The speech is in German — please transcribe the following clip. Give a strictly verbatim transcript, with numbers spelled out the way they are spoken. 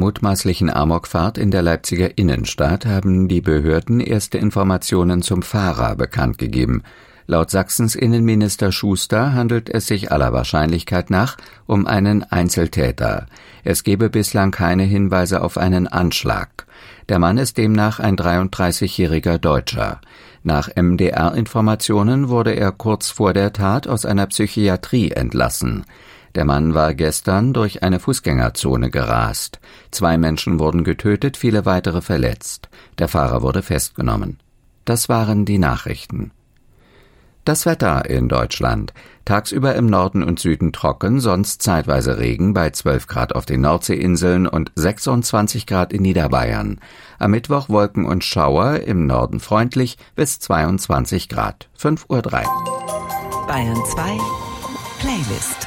mutmaßlichen Amokfahrt in der Leipziger Innenstadt haben die Behörden erste Informationen zum Fahrer bekannt gegeben. Laut Sachsens Innenminister Schuster handelt es sich aller Wahrscheinlichkeit nach um einen Einzeltäter. Es gebe bislang keine Hinweise auf einen Anschlag. Der Mann ist demnach ein dreiunddreißigjähriger Deutscher. Nach M D R-Informationen wurde er kurz vor der Tat aus einer Psychiatrie entlassen. Der Mann war gestern durch eine Fußgängerzone gerast. Zwei Menschen wurden getötet, viele weitere verletzt. Der Fahrer wurde festgenommen. Das waren die Nachrichten. Das Wetter in Deutschland. Tagsüber im Norden und Süden trocken, sonst zeitweise Regen bei zwölf Grad auf den Nordseeinseln und sechsundzwanzig Grad in Niederbayern. Am Mittwoch Wolken und Schauer, im Norden freundlich bis zweiundzwanzig Grad. fünf Uhr drei. Bayern zwei Playlist.